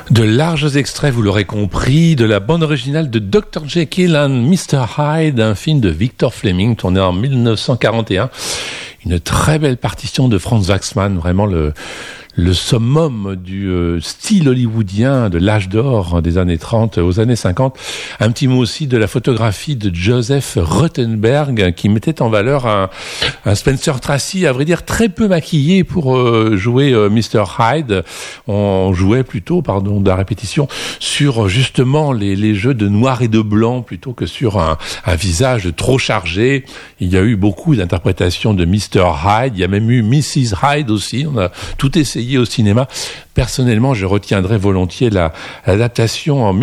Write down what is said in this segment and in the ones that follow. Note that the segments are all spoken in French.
De larges extraits, vous l'aurez compris, de la bande originale de Dr. Jekyll and Mr. Hyde, un film de Victor Fleming tourné en 1941. Une très belle partition de Franz Waxman, vraiment le summum du style hollywoodien de l'âge d'or des années 30 aux années 50. Un petit mot aussi de la photographie de Joseph Rothenberg qui mettait en valeur un Spencer Tracy, à vrai dire très peu maquillé pour jouer Mr. Hyde. On jouait plutôt, pardon de la répétition, sur justement les jeux de noir et de blanc plutôt que sur un visage trop chargé. Il y a eu beaucoup d'interprétations de Mr. Hyde, il y a même eu Mrs. Hyde aussi, on a tout essayé au cinéma. Personnellement, je retiendrai volontiers l'adaptation en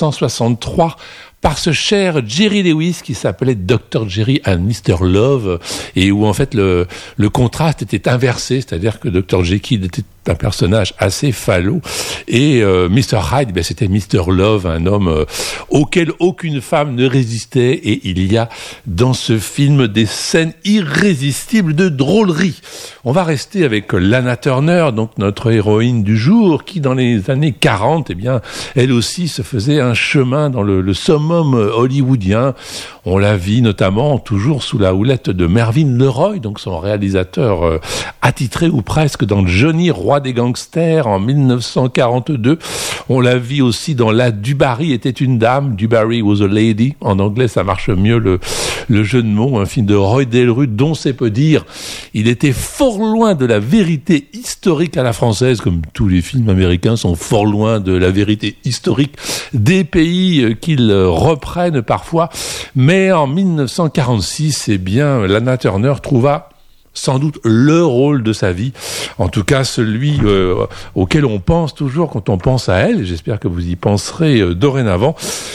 1963 par ce cher Jerry Lewis qui s'appelait Dr. Jerry and Mr. Love, et où en fait le contraste était inversé, c'est-à-dire que Dr. Jekyll était un personnage assez falot et Mr. Hyde, c'était Mr. Love, un homme auquel aucune femme ne résistait, et il y a dans ce film des scènes irrésistibles de drôlerie. On va rester avec Lana Turner, donc notre héroïne du jour, qui dans les années 40, elle aussi se faisait un chemin dans le summum hollywoodien. On la vit notamment toujours sous la houlette de Mervyn LeRoy, donc son réalisateur attitré ou presque, dans Johnny, roi des gangsters en 1942. On la vit aussi dans La Dubarry était une dame, Dubarry was a lady. En anglais, ça marche mieux le jeu de mots. Un film de Roy Delruth dont c'est peu dire. Il était fort loin de la vérité historique à la française, comme tous les films américains sont fort loin de la vérité historique des pays qu'ils reprennent parfois. Mais en 1946, Lana Turner trouva sans doute le rôle de sa vie, en tout cas celui auquel on pense toujours quand on pense à elle, et j'espère que vous y penserez dorénavant,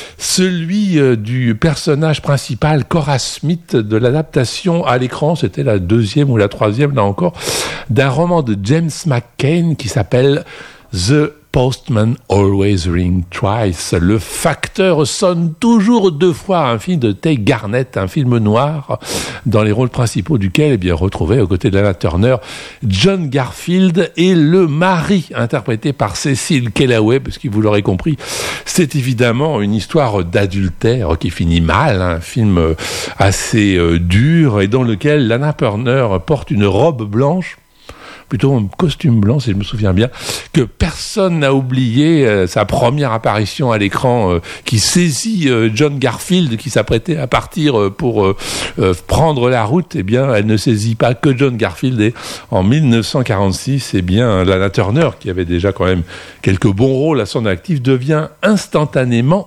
celui du personnage principal, Cora Smith, de l'adaptation à l'écran, c'était la 2e ou la 3e, là encore, d'un roman de James McCain qui s'appelle The Postman Always Rings Twice. Le facteur sonne toujours 2 fois. Un film de Tay Garnett, un film noir, dans les rôles principaux duquel, retrouvait aux côtés de Lana Turner, John Garfield et le mari, interprété par Cecil Kellaway, parce que vous l'aurez compris, c'est évidemment une histoire d'adultère qui finit mal, un film assez dur, et dans lequel Lana Turner porte une robe blanche, plutôt un costume blanc si je me souviens bien, que personne n'a oublié sa première apparition à l'écran qui saisit John Garfield qui s'apprêtait à partir pour prendre la route. Elle ne saisit pas que John Garfield, et en 1946, Lana Turner, qui avait déjà quand même quelques bons rôles à son actif, devint instantanément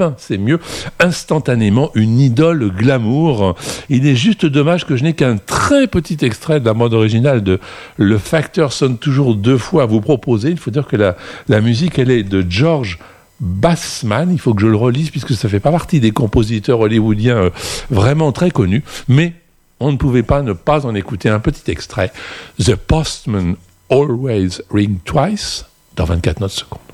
une idole glamour. Il est juste dommage que je n'ai qu'un très petit extrait de la bande originale de Le Facteur sonne toujours 2 fois à vous proposer. Il faut dire que la musique, elle est de George Bassman. Il faut que je le relise puisque ça fait pas partie des compositeurs hollywoodiens vraiment très connus. Mais on ne pouvait pas ne pas en écouter un petit extrait. The Postman Always Rings Twice, dans 24 notes secondes.